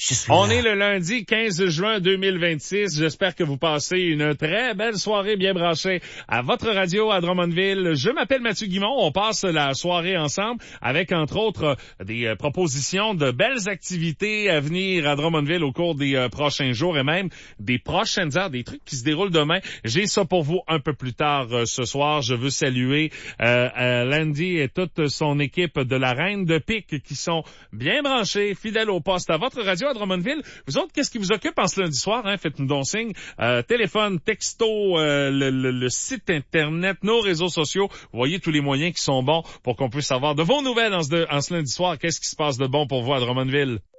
Je suis On là. est le lundi 15 juin 2026. J'espère que vous passez une très belle soirée bien branchée à votre radio à Drummondville. Je m'appelle Mathieu Guimond. On passe la soirée ensemble avec, entre autres, des propositions de belles activités à venir à Drummondville au cours des prochains jours et même des prochaines heures, des trucs qui se déroulent demain. J'ai ça pour vous un peu plus tard ce soir. Je veux saluer Landy et toute son équipe de la Reine de Pique qui sont bien branchés, fidèles au poste à votre radio à Drummondville. Vous autres, qu'est-ce qui vous occupe en ce lundi soir? Faites-nous donc signe. Téléphone, texto, le site Internet, nos réseaux sociaux. Vous voyez tous les moyens qui sont bons pour qu'on puisse savoir de vos nouvelles en ce lundi soir. Qu'est-ce qui se passe de bon pour vous à Drummondville?